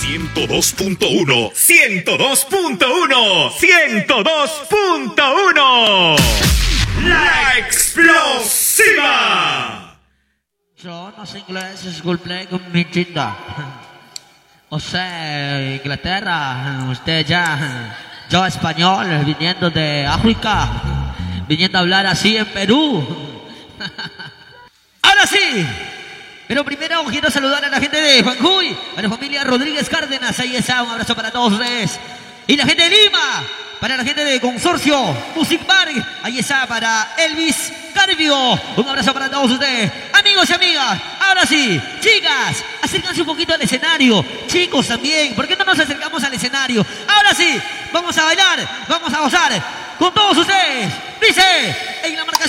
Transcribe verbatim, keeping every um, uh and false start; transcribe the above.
ciento dos punto uno, ciento dos punto uno, ciento dos punto uno. La explosiva. Yo no sé inglés, disculpe con mi chinda. O sea, Inglaterra, usted ya, yo español, viniendo de África, viniendo a hablar así en Perú. Ahora sí, pero primero quiero saludar a la gente de Juanjuy, a la familia Rodríguez Cárdenas, ahí está, un abrazo para todos ustedes. Y la gente de Lima, para la gente de Consorcio Music Bar, ahí está para Elvis Carvio, un abrazo para todos ustedes. Amigos y amigas, ahora sí, chicas, acérquense un poquito al escenario. Chicos también, ¿por qué no nos acercamos al escenario? Ahora sí, vamos a bailar, vamos a gozar con todos ustedes. Dice, en la marca